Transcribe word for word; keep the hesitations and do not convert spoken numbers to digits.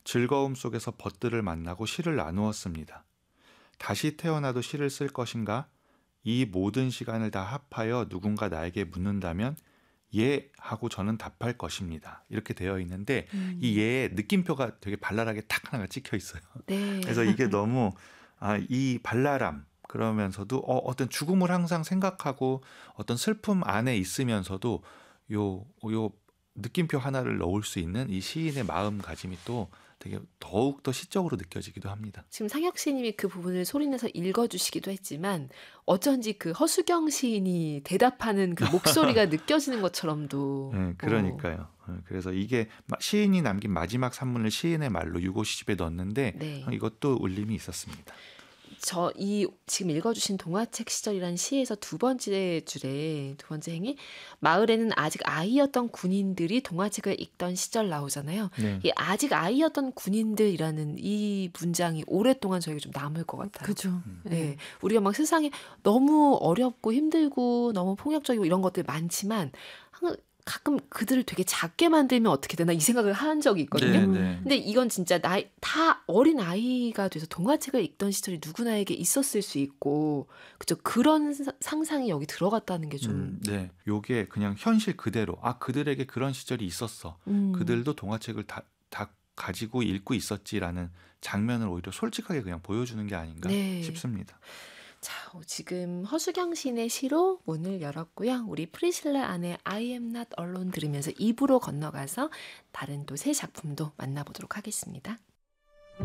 즐거움 속에서 벗들을 만나고 시를 나누었습니다. 다시 태어나도 시를 쓸 것인가? 이 모든 시간을 다 합하여 누군가 나에게 묻는다면 예 하고 저는 답할 것입니다. 이렇게 되어 있는데 음. 이 예의 느낌표가 되게 발랄하게 딱 하나가 찍혀 있어요. 네. 그래서 이게 너무 아, 이 발랄함 그러면서도 어, 어떤 죽음을 항상 생각하고 어떤 슬픔 안에 있으면서도 요, 요 느낌표 하나를 넣을 수 있는 이 시인의 마음가짐이 또 되게 더욱 더 시적으로 느껴지기도 합니다. 지금 상혁 시님이 그 부분을 소리내서 읽어주시기도 했지만 어쩐지 그 허수경 시인이 대답하는 그 목소리가 느껴지는 것처럼도. 네, 그러니까요. 어, 그래서 이게 마- 시인이 남긴 마지막 산문을 시인의 말로 유고시집에 넣었는데 네. 어, 이것도 울림이 있었습니다. 저 이 지금 읽어주신 동화책 시절이라는 시에서 두 번째 줄에 두 번째 행이 마을에는 아직 아이였던 군인들이 동화책을 읽던 시절 나오잖아요. 네. 이 아직 아이였던 군인들이라는 이 문장이 오랫동안 저에게 좀 남을 것 같아요. 그죠. 네, 우리가 막 세상에 너무 어렵고 힘들고 너무 폭력적이고 이런 것들 많지만 항상 가끔 그들을 되게 작게 만들면 어떻게 되나 이 생각을 한 적이 있거든요. 네, 네. 근데 이건 진짜 나이, 다 어린 아이가 돼서 동화책을 읽던 시절이 누구나에게 있었을 수 있고, 그죠? 그런 사- 상상이 여기 들어갔다는 게 좀. 음, 네. 요게 그냥 현실 그대로 아 그들에게 그런 시절이 있었어. 음. 그들도 동화책을 다, 다 가지고 읽고 있었지라는 장면을 오히려 솔직하게 그냥 보여주는 게 아닌가 네. 싶습니다. 자, 어, 지금 허수경 시인의 시로 문을 열었고요. 우리 프리실라 안의 I am not alone 들으면서 이 부로 건너가서 다른 또 새 작품도 만나보도록 하겠습니다.